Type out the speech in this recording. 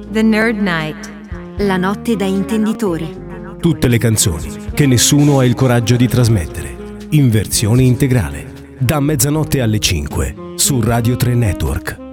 The Nerd Night. La notte da intenditori. Tutte le canzoni che nessuno ha il coraggio di trasmettere, in versione integrale, da mezzanotte alle 5 su Radio 3 Network.